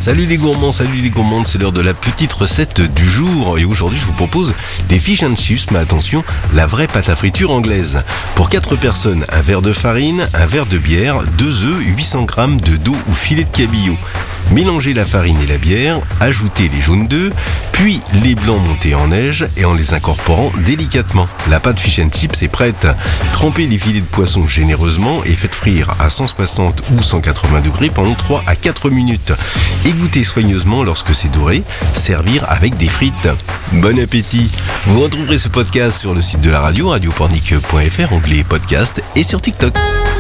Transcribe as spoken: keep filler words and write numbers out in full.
Salut les gourmands, salut les gourmandes, c'est l'heure de la petite recette du jour. Et aujourd'hui, je vous propose des fish and chips, mais attention, la vraie pâte à friture anglaise. Pour quatre personnes, un verre de farine, un verre de bière, deux œufs, huit cents grammes de dos ou filet de cabillaud. Mélangez la farine et la bière, ajoutez les jaunes d'œufs, puis les blancs montés en neige et en les incorporant délicatement. La pâte fish and chips est prête. Trempez les filets de poisson généreusement et faites frire à cent soixante ou cent quatre-vingts degrés pendant trois à quatre minutes. Égouttez soigneusement lorsque c'est doré. Servir avec des frites. Bon appétit! Vous retrouverez ce podcast sur le site de la radio, radio pornic point f r, onglet podcast, et sur TikTok.